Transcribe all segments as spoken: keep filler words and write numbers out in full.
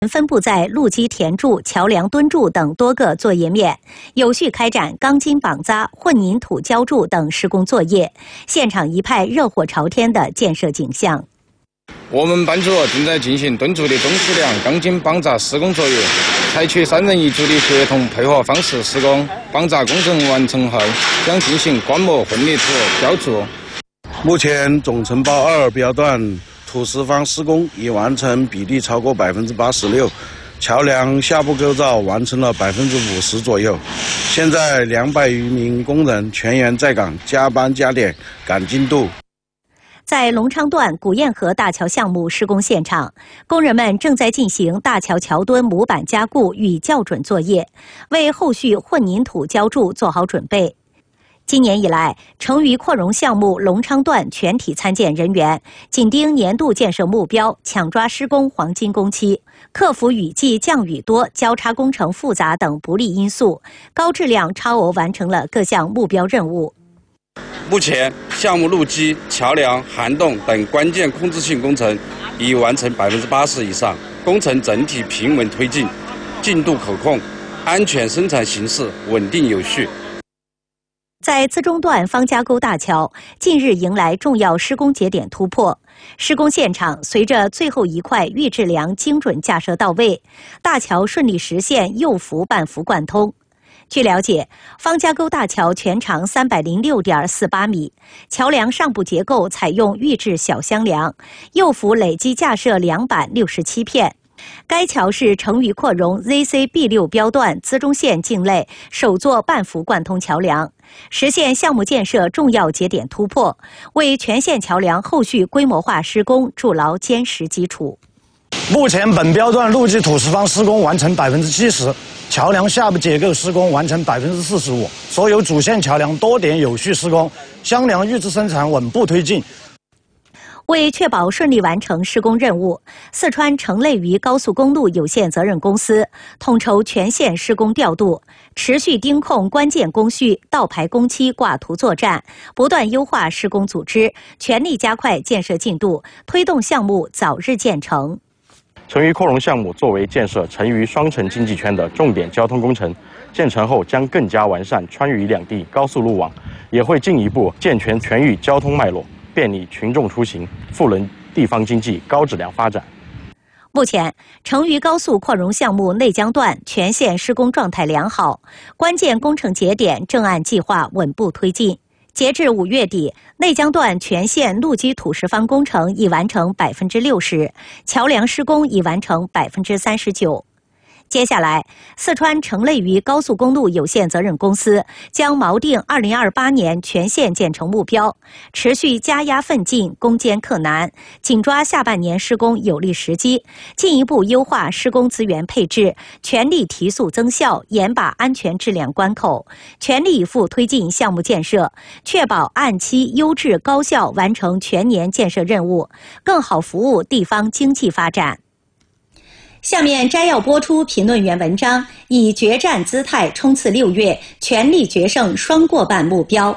分布在路基填筑、桥梁墩筑等多个作业面，有序开展钢筋绑扎、混凝土浇筑等施工作业，现场一派热火朝天的建设景象。 我们班组正在进行墩筑的中质量钢筋绑扎施工作业，采取三人一组的协同配合方式施工。绑扎工程完成后，将进行灌模混凝土浇筑。 目前总承包二标段土石方施工已完成，比例超过百分之八十六，桥梁下部构造完成了百分之五十左右。现在两百余名工人全员在岗，加班加点赶进度。 在龙昌段古堰河大桥项目施工现场，工人们正在进行大桥桥墩模板加固与校准作业，为后续混凝土浇筑做好准备。今年以来，成渝扩容项目龙昌段全体参建人员紧盯年度建设目标，抢抓施工黄金工期，克服雨季降雨多、交叉工程复杂等不利因素，高质量超额完成了各项目标任务。 目前，项目路基、桥梁、涵洞等关键控制性工程已完成百分之八十以上，工程整体平稳推进，进度可控，安全生产形势稳定有序。 在资中段方家沟大桥，近日迎来重要施工节点突破。施工现场随着最后一块预制梁精准架设到位，大桥顺利实现右幅半幅贯通。据了解，方家沟大桥全长三百零六点四八米，桥梁上部结构采用预制小箱梁，右幅累计架设梁板六十七片。该桥是成渝扩容 Z C B 六标段资中线境内首座半幅贯通桥梁，实现项目建设重要节点突破，为全线桥梁后续规模化施工筑牢坚实基础。 目前本标段路基土石方施工完成百分之七十，桥梁下部结构施工完成百分之四十五，所有主线桥梁多点有序施工，箱梁预制生产稳步推进。 为确保顺利完成施工任务，四川成类渝高速公路有限责任公司统筹全线施工调度，持续盯控关键工序，倒排工期挂图作战，不断优化施工组织，全力加快建设进度，推动项目早日建成。 成渝扩容项目作为建设成渝双城经济圈的重点交通工程，建成后将更加完善川渝两地高速路网，也会进一步健全全域交通脉络，便利群众出行，赋能地方经济高质量发展。 目前，成渝高速扩容项目内江段全线施工状态良好，关键工程节点正按计划稳步推进。截至五月底，内江段全线路基土石方工程已完成百分之六十，桥梁施工已完成百分之三十九。接下来，四川成类渝高速公路有限责任公司将锚定二零二八年全线建成目标，持续加压奋进，攻坚克难，紧抓下半年施工有利时机，进一步优化施工资源配置，全力提速增效，严把安全质量关口，全力以赴推进项目建设，确保按期优质高效完成全年建设任务，更好服务地方经济发展。下面摘要播出评论员文章，以决战姿态冲刺六月，全力决胜双过半目标。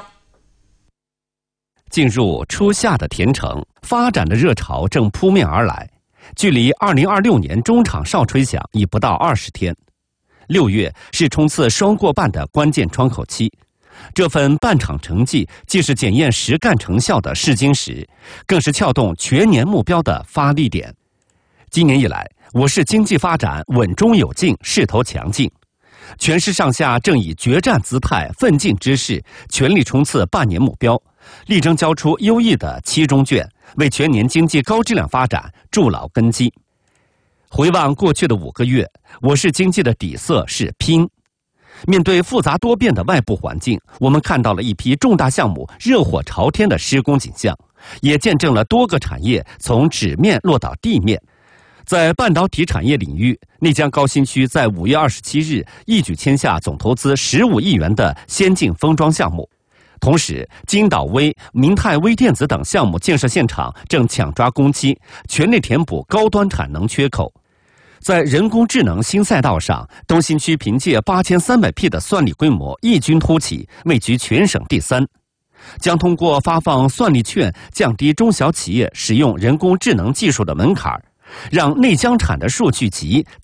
进入初夏的田城，发展的热潮正扑面而来，距离二零二六年中场哨吹响已不到二十天。六月是冲刺双过半的关键窗口期，这份半场成绩既是检验实干成效的试金石，更是撬动全年目标的发力点。今年以来，我市经济发展稳中有进，势头强劲，全市上下正以决战姿态、奋进之势，全力冲刺半年目标，力争交出优异的期中卷，为全年经济高质量发展筑牢根基。回望过去的五个月，我市经济的底色是拼。面对复杂多变的外部环境，我们看到了一批重大项目热火朝天的施工景象，也见证了多个产业从纸面落到地面。在半导体产业领域，内江高新区在五月二十七日一举签下总投资十五亿元的先进封装项目。同时，金岛微、明泰微电子等项目建设现场正抢抓工期，全力填补高端产能缺口。在人工智能新赛道上，东新区凭借八千三百匹的算力规模异军突起，位居全省第三。将通过发放算力券降低中小企业使用人工智能技术的门槛， 让内江产的数据集